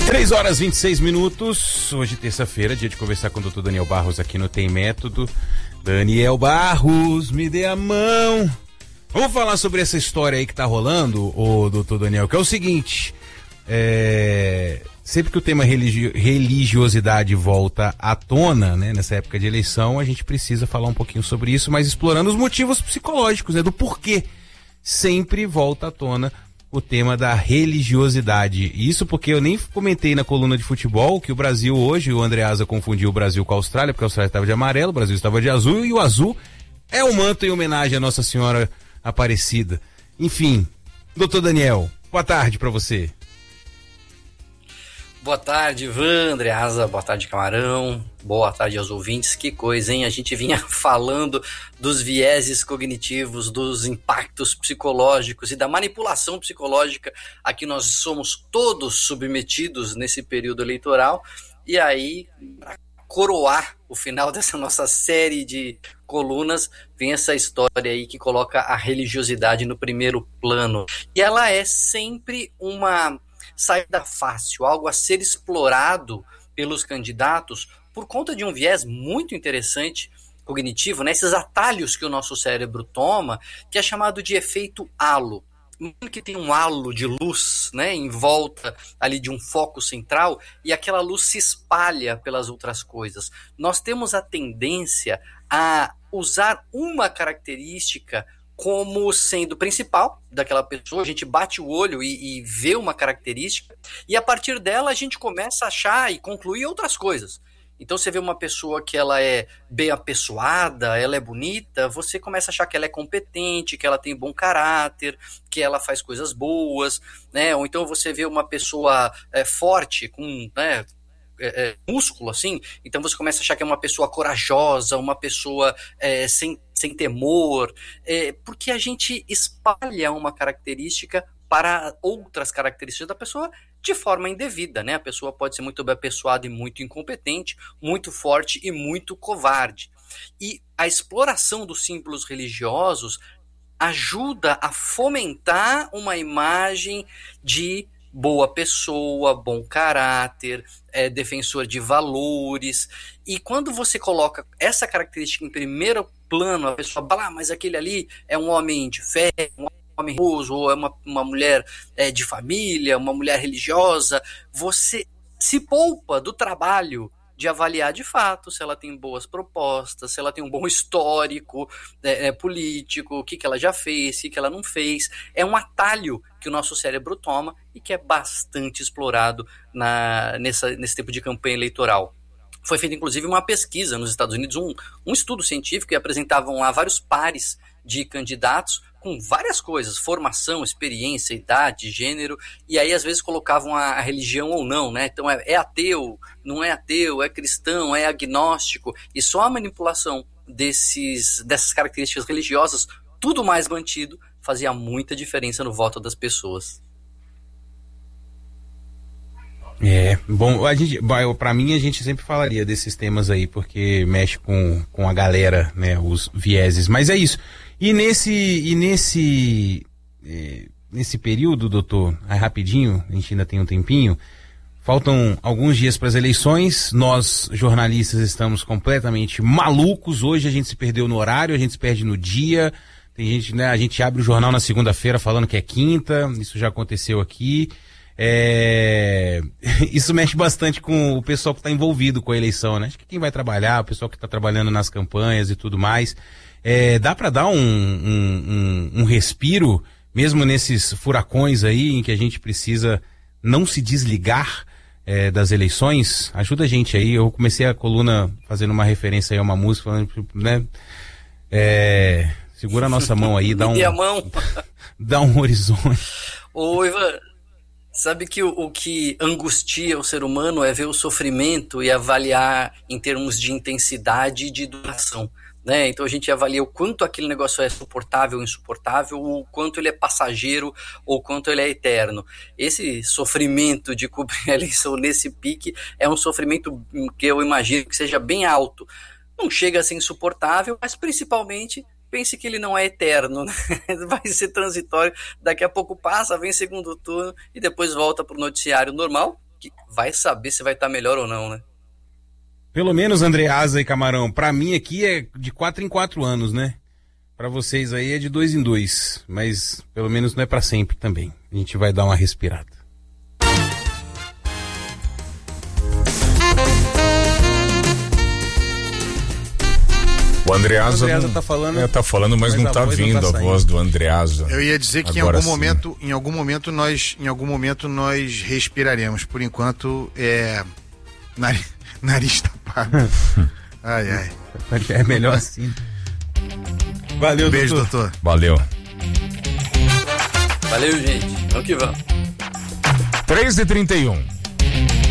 3h26. Hoje, terça-feira, dia de conversar com o Dr. Daniel Barros aqui no Tem Método. Daniel Barros, me dê a mão. Vamos falar sobre essa história aí que tá rolando, ô Dr. Daniel, que é o seguinte, sempre que o tema religiosidade volta à tona, né, nessa época de eleição, a gente precisa falar um pouquinho sobre isso, mas explorando os motivos psicológicos, né, do porquê sempre volta à tona o tema da religiosidade. Isso porque eu nem comentei na coluna de futebol que o Brasil hoje, o Andreasa confundiu o Brasil com a Austrália, porque a Austrália estava de amarelo, o Brasil estava de azul, e o azul é o manto em homenagem à Nossa Senhora Aparecida. Enfim, doutor Daniel, boa tarde para você. Boa tarde, Ivan, Andreasa, boa tarde, Camarão, boa tarde aos ouvintes. Que coisa, hein? A gente vinha falando dos vieses cognitivos, dos impactos psicológicos e da manipulação psicológica a que nós somos todos submetidos nesse período eleitoral. E aí, para coroar o final dessa nossa série de colunas, vem essa história aí que coloca a religiosidade no primeiro plano. E ela é sempre uma saída fácil, algo a ser explorado pelos candidatos por conta de um viés muito interessante cognitivo, né? Esses atalhos que o nosso cérebro toma, que é chamado de efeito halo. Que tem um halo de luz, né, em volta ali de um foco central, e aquela luz se espalha pelas outras coisas. Nós temos a tendência a usar uma característica como sendo principal daquela pessoa. A gente bate o olho e vê uma característica, e a partir dela a gente começa a achar e concluir outras coisas. Então você vê uma pessoa que ela é bem apessoada, ela é bonita, você começa a achar que ela é competente, que ela tem bom caráter, que ela faz coisas boas, né? Ou então você vê uma pessoa forte, com, né, músculo, assim, então você começa a achar que é uma pessoa corajosa, uma pessoa sem temor, porque a gente espalha uma característica para outras características da pessoa de forma indevida, né? A pessoa pode ser muito bem apessoada e muito incompetente, muito forte e muito covarde. E a exploração dos símbolos religiosos ajuda a fomentar uma imagem de boa pessoa, bom caráter, defensor de valores. E quando você coloca essa característica em primeiro plano, a pessoa fala, mas aquele ali é um homem de fé, um homem religioso, ou é uma mulher de família, uma mulher religiosa, você se poupa do trabalho de avaliar de fato se ela tem boas propostas, se ela tem um bom histórico político, o que ela já fez, o que ela não fez. É um atalho que o nosso cérebro toma e que é bastante explorado nesse tempo de campanha eleitoral. Foi feita, inclusive, uma pesquisa nos Estados Unidos, um estudo científico, e apresentavam lá vários pares de candidatos com várias coisas, formação, experiência, idade, gênero, e aí às vezes colocavam a religião ou não, né? Então é ateu, não é ateu, é cristão, é agnóstico, e só a manipulação dessas características religiosas, tudo mais mantido, fazia muita diferença no voto das pessoas. Bom, pra mim a gente sempre falaria desses temas aí, porque mexe com a galera, né, os vieses, mas é isso. E nesse período, doutor, aí rapidinho, a gente ainda tem um tempinho, faltam alguns dias para as eleições, nós jornalistas estamos completamente malucos, hoje a gente se perdeu no horário, a gente se perde no dia, tem gente, né, a gente abre o jornal na segunda-feira falando que é quinta, isso já aconteceu aqui. Isso mexe bastante com o pessoal que está envolvido com a eleição, né? Acho que quem vai trabalhar, o pessoal que está trabalhando nas campanhas e tudo mais, dá para dar um respiro, mesmo nesses furacões aí, em que a gente precisa não se desligar das eleições? Ajuda a gente aí. Eu comecei a coluna fazendo uma referência aí a uma música, falando, né? Segura a nossa mão aí, dá um horizonte. Ô, Ivan, sabe que o que angustia o ser humano é ver o sofrimento e avaliar em termos de intensidade e de duração, né? Então a gente avalia o quanto aquele negócio é suportável ou insuportável, o quanto ele é passageiro ou quanto ele é eterno. Esse sofrimento de cobrir a eleição nesse pique é um sofrimento que eu imagino que seja bem alto. Não chega a ser insuportável, mas principalmente pense que ele não é eterno, né? Vai ser transitório, daqui a pouco passa, vem segundo turno e depois volta para o noticiário normal, que vai saber se vai estar melhor ou não, né? Pelo menos, Andreasa e Camarão, pra mim aqui é de 4 em 4 anos, né? Pra vocês aí é de 2 em 2, mas pelo menos não é pra sempre também. A gente vai dar uma respirada. O Andreasa tá falando. Tá falando, mas não tá vindo a voz do Andreasa. Eu ia dizer que em algum momento nós respiraremos. Por enquanto nariz tapado. Ai. É melhor assim. Valeu, beijo, doutor. Valeu. Valeu, gente. Vamos que vamos. 3h31.